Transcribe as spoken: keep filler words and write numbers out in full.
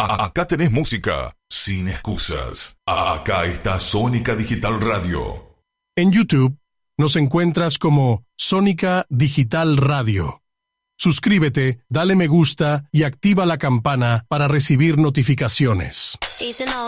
A- acá tenés música sin excusas. A- acá está Sónica Digital Radio. En YouTube nos encuentras como Sónica Digital Radio. Suscríbete, dale me gusta y activa la campana para recibir notificaciones.